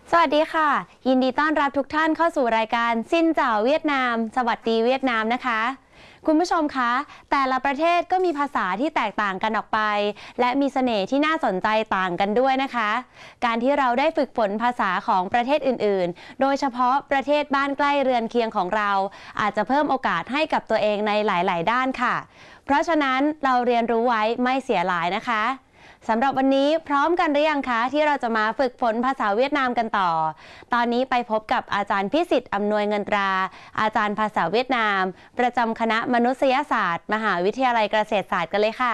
สวัสดีค่ะยินดีต้อนรับทุกท่านเข้าสู่รายการซินเจ้าเวียดนามสวัสดีเวียดนามนะคะคุณผู้ชมคะแต่ละประเทศก็มีภาษาที่แตกต่างกันออกไปและมีเสน่ห์ที่น่าสนใจต่างกันด้วยนะคะการที่เราได้ฝึกฝนภาษาของประเทศอื่นๆโดยเฉพาะประเทศบ้านใกล้เรือนเคียงของเราอาจจะเพิ่มโอกาสให้กับตัวเองในหลายๆด้านค่ะเพราะฉะนั้นเราเรียนรู้ไว้ไม่เสียหลายนะคะสำหรับวันนี้พร้อมกันหรือยังคะที่เราจะมาฝึกฝนภาษาเวียดนามกันต่อตอนนี้ไปพบกับอาจารย์พิสิทธิ์อำนวยเงินตราอาจารย์ภาษาเวียดนามประจำคณะมนุษยศาสตร์มหาวิทยาลัยเกษตรศาสตร์กันเลยค่ะ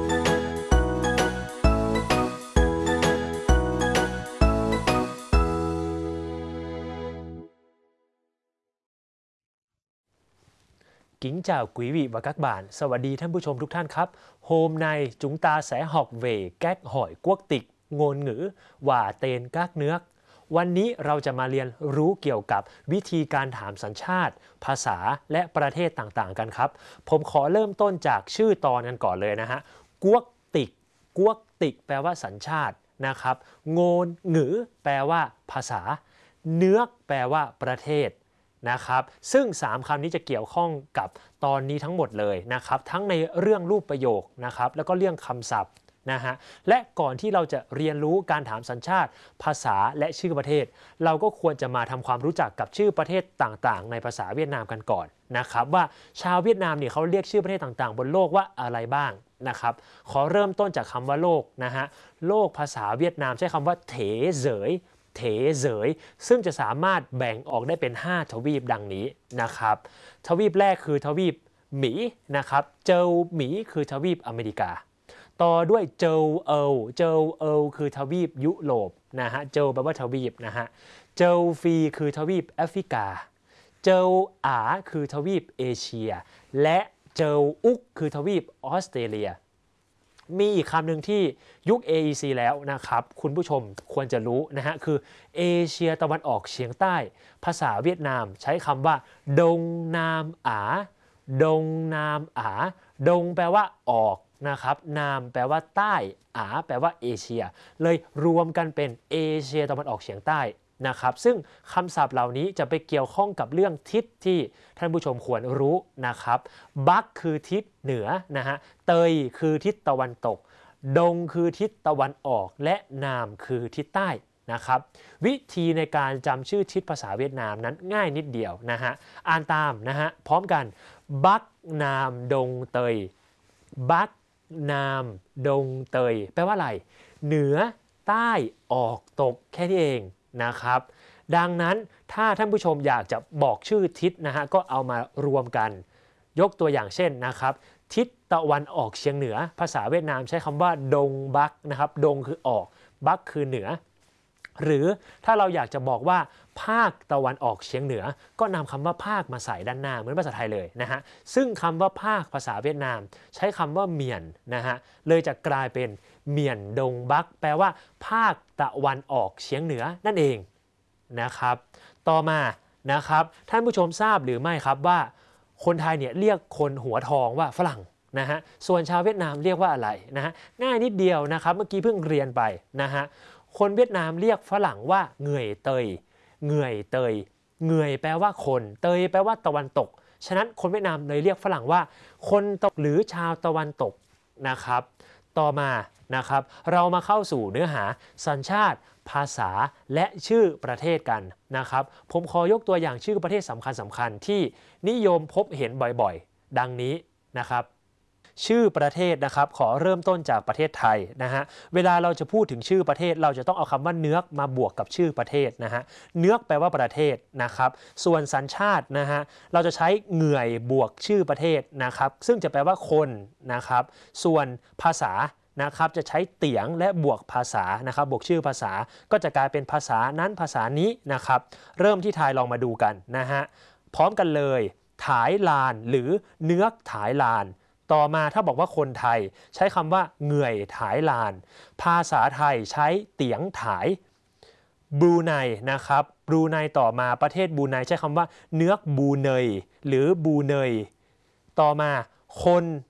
Kính chào quý vị và các bạn. สวัสดีท่านผู้ชมทุกท่านครับ Hôm nay chúng ta sẽ học về cách hỏi quốc tịch, ngôn ngữ và tên các nước. วันนี้เราจะมาเรียนรู้เกี่ยวกับวิธีการถามสัญชาติ ภาษาและประเทศต่างๆกันครับ ผมขอเริ่มต้นจากชื่อตอนกันก่อนเลยนะฮะกวกติกกวกติกแปลว่าสัญชาตินะครับโงนหงือแปลว่าภาษาเนื้อแปลว่าประเทศนะครับซึ่ง3คำนี้จะเกี่ยวข้องกับตอนนี้ทั้งหมดเลยนะครับทั้งในเรื่องรูปประโยคนะครับแล้วก็เรื่องคำศัพท์นะฮะและก่อนที่เราจะเรียนรู้การถามสัญชาติภาษาและชื่อประเทศเราก็ควรจะมาทำความรู้จักกับชื่อประเทศต่างๆในภาษาเวียดนามกันก่อนนะครับว่าชาวเวียดนามเนี่ยเขาเรียกชื่อประเทศต่างๆบนโลกว่าอะไรบ้างนะครับขอเริ่มต้นจากคำว่าโลกนะฮะโลกภาษาเวียดนามใช้คำว่าเถเสยเถเสยซึ่งจะสามารถแบ่งออกได้เป็น5ทวีปดังนี้นะครับทวีปแรกคือทวีปหมีนะครับเจาหมีคือทวีปอเมริกาต่อด้วยเจาเอลคือทวีปยุโรปนะฮะเจาแปลว่าทวีปนะฮะเจาฟีคือทวีปแอฟริกาเจาอาคือทวีปเอเชียและเจาอุกคือทวีปออสเตรเลียมีอีกคำหนึ่งที่ยุค AEC แล้วนะครับคุณผู้ชมควรจะรู้นะฮะคือเอเชียตะวันออกเฉียงใต้ภาษาเวียดนามใช้คำว่าดงนามอาดงนามอาดงแปลว่าออกนะครับนามแปลว่าใต้อาแปลว่าเอเชียเลยรวมกันเป็นเอเชียตะวันออกเฉียงใต้นะครับซึ่งคำศัพท์เหล่านี้จะไปเกี่ยวข้องกับเรื่องทิศที่ท่านผู้ชมควรรู้นะครับบักคือทิศเหนือนะฮะเตยคือทิศตะวันตกดงคือทิศตะวันออกและนามคือทิศใต้นะครับวิธีในการจำชื่อทิศภาษาเวียดนามนั้นง่ายนิดเดียวนะฮะอ่านตามนะฮะพร้อมกันบักนามดงเตยบักนามดงเตยแปลว่าอะไรเหนือใต้ออกตกแค่นี้เองนะครับดังนั้นถ้าท่านผู้ชมอยากจะบอกชื่อทิศนะฮะก็เอามารวมกันยกตัวอย่างเช่นนะครับทิศตะวันออกเฉียงเหนือภาษาเวียดนามใช้คำว่าดงบักนะครับดงคือออกบักคือเหนือหรือถ้าเราอยากจะบอกว่าภาคตะวันออกเฉียงเหนือก็นำคำว่าภาคมาใส่ด้านหน้าเหมือนภาษาไทยเลยนะฮะซึ่งคำว่าภาคภาษาเวียดนามใช้คำว่าเมียนนะฮะเลยจะกลายเป็นเมียนดงบักแปลว่าภาคตะวันออกเฉียงเหนือนั่นเองนะครับต่อมานะครับท่านผู้ชมทราบหรือไม่ครับว่าคนไทยเนี่ยเรียกคนหัวทองว่าฝรั่งนะฮะส่วนชาวเวียดนามเรียกว่าอะไรนะฮะง่ายนิดเดียวนะครับเมื่อกี้เพิ่งเรียนไปนะฮะคนเวียดนามเรียกฝรั่งว่าเหงื่อยเตยเหงื่อยเตยเหงื่อยแปลว่าคนเตยแปลว่าตะวันตกฉะนั้นคนเวียดนามเลยเรียกฝรั่งว่าคนตกหรือชาวตะวันตกนะครับต่อมานะครับเรามาเข้าสู่เนื้อหาสัญชาติภาษาและชื่อประเทศกันนะครับผมขอยกตัวอย่างชื่อประเทศสำคัญที่นิยมพบเห็นบ่อยๆดังนี้นะครับชื่อประเทศนะครับขอเริ่มต้นจากประเทศไทยนะฮะเวลาเราจะพูดถึงชื่อประเทศเราจะต้องเอาคำว่าเนื้อมาบวกกับชื่อประเทศนะฮะเนื้อแปลว่าประเทศนะครับส่วนสัญชาตินะฮะเราจะใช้เหงื่อยบวกชื่อประเทศนะครับซึ่งจะแปลว่าคนนะครับส่วนภาษานะครับจะใช้เตียงและบวกภาษานะครับบวกชื่อภาษาก็จะกลายเป็นภาษานั้นภาษานี้นะครับเริ่มที่ไทยลองมาดูกันนะฮะพร้อมกันเลยถ่ายลานหรือเนื้อถ่ายลานต่อมาถ้าบอกว่าคนไทยใช้คำว่าเหงื่อยถ่ายลานภาษาไทยใช้เตียงถ่ายบรูไนนะครับบรูไนต่อมาประเทศบรูไนใช้คำว่าเนื้อบูเนยหรือบูเนยต่อมา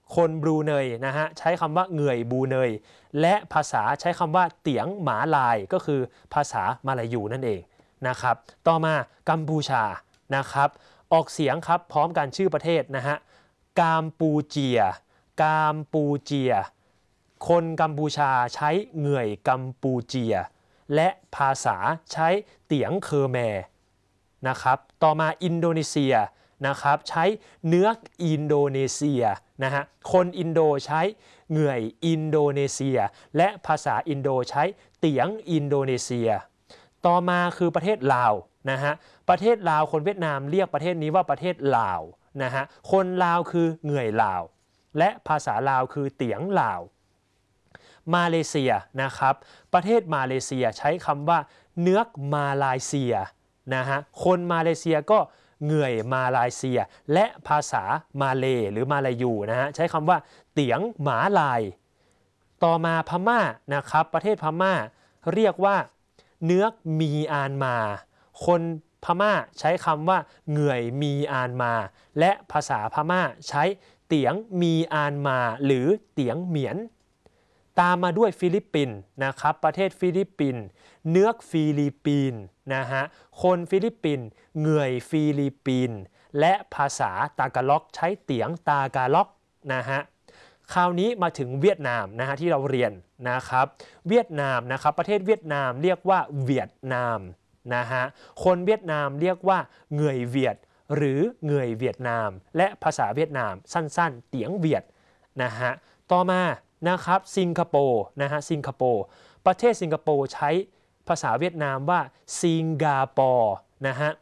คนบรูเนยนะฮะใช้คำว่าเหงื่อยบรูเนยและภาษาใช้คำว่าเตียงหมาลายก็คือภาษามาลายูนั่นเองนะครับต่อมากัมพูชานะครับออกเสียงครับพร้อมกันชื่อประเทศนะฮะกัมพูเจียกัมพูเจียคนกัมพูชาใช้เหงื่อยกัมพูเจียและภาษาใช้เตียงเคอร์แมนะครับต่อมาอินโดนีเซียนะครับใช้เนื้ออินโดนีเซียนะฮะคนอินโดใช้เหงื่อยอินโดนีเซียและภาษาอินโดใช้เตียงอินโดนีเซียต่อมาคือประเทศลาวนะฮะประเทศลาวคนเวียดนามเรียกประเทศนี้ว่าประเทศลาวนะฮะคนลาวคือเหงื่อยลาวและภาษาลาวคือเตียงลาวมาเลเซียนะครับประเทศมาเลเซียใช้คำว่าเนื้อกมาลายเซียนะฮะคนมาเลเซียก็เหงื่อยมาลายเซียและภาษามาเลหรือมาลายูนะฮะใช้คำว่าเตียงหมาลายต่อมาพม่านะครับประเทศพม่าเรียกว่าเนื้อกมีอานมาคนพม่าใช้คำว่าเหงื่อยมีอานมาและภาษาพม่าใช้เตียงมีอานมาหรือเตียงเหมียนตามมาด้วยฟิลิปปินส์นะครับประเทศฟิลิปปินส์เนื้อกฟิลิปปินส์นะฮะคนฟิลิปปินส์เหงื่อยฟิลิปปินส์และภาษาตากาล็อกใช้เตียงตากาล็อกนะฮะคราวนี้มาถึงเวียดนามนะฮะที่เราเรียนนะครับเวียดนามนะครับประเทศเวียดนามเรียกว่าเวียดนามนะฮะคนเวียดนามเรียกว่าเหงื่อยเวียดหรือเหงื่อยเวียดนามและภาษาเวียดนามสั้นๆเตียงเวียดนะฮะต่อมานะครับสิงคโปร์นะฮะสิงคโปร์ประเทศสิงคโปร์ใช้ภาษาเวียดนามว่าสิงกาปอร์นะฮะ